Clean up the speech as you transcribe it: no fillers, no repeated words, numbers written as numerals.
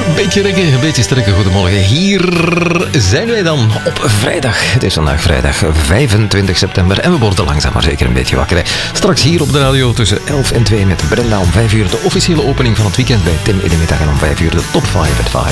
Een beetje rekken, een beetje strekken. Goedemorgen. Hier zijn wij dan op vrijdag. Het is vandaag vrijdag 25 september en we worden langzaam maar zeker een beetje wakker. Hè. Straks hier op de radio tussen 11 en 2 met Brenda om 5 uur de officiële opening van het weekend bij Tim in de middag en om 5 uur de top 5 at 5.